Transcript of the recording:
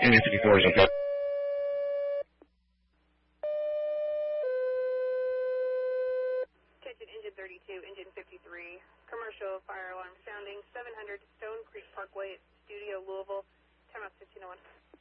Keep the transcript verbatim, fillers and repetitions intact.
Engine fifty-four is okay. Attention engine thirty-two, engine fifty-three, commercial fire alarm sounding, seven hundred Stone Creek Parkway, Studio, Louisville, timeout fifteen oh one.